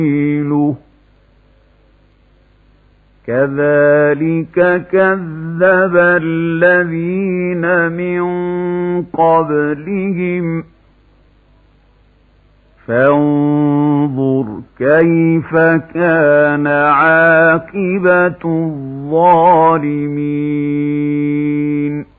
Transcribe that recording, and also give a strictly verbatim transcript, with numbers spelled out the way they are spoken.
سبيله كذلك كذب الذين من قبلهم فانظر كيف كان عاقبة الظالمين